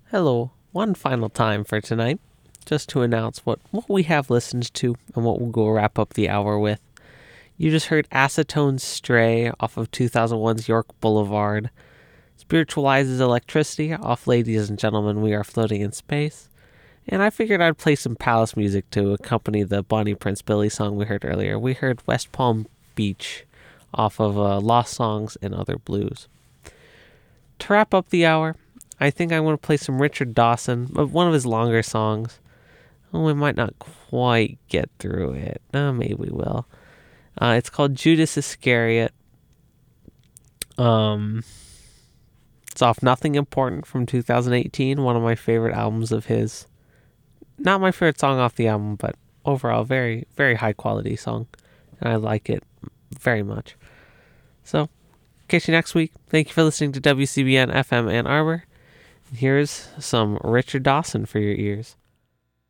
Hello, one final time for tonight, just to announce what we have listened to and what we'll go wrap up the hour with. You just heard Acetone Stray off of 2001's York Boulevard, Spiritualizes Electricity off Ladies and Gentlemen, We Are Floating in Space, and I figured I'd play some Palace music to accompany the Bonnie Prince Billy song we heard earlier. We heard West Palm Beach off of Lost Songs and Other Blues. To wrap up the hour, I think I'm going to play some Richard Dawson, one of his longer songs. Oh, we might not quite get through it. Maybe we will. It's called Judas Iscariot. It's off Nothing Important from 2018, one of my favorite albums of his. Not my favorite song off the album, but overall very, very high quality song. And I like it very much. So, catch you next week. Thank you for listening to WCBN FM Ann Arbor. Here's some Richard Dawson for your ears.